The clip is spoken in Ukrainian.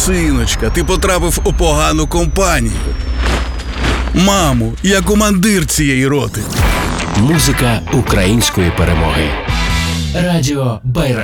Синочка, ти потрапив у погану компанію. Мамо, я командир цієї роти. Музика української перемоги. Радіо Байрактар.